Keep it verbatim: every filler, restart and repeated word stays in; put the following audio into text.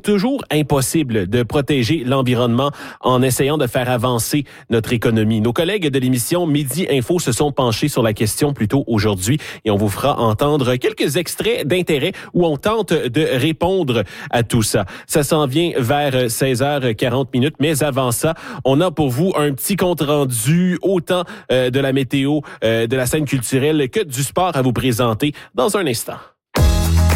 toujours impossible de protéger l'environnement en essayant de faire avancer notre économie. Nos collègues de l'émission Midi Info se sont penchés sur la question plus tôt aujourd'hui et on vous fera entendre quelques extraits d'intérêt où on tente de répondre à tout ça. Ça s'en vient vers seize heures quarante minutes, mais avant ça, on a pour vous un petit compte rendu autant euh, de la météo, euh, de la scène culturelle que du sport à vous présenter dans un instant.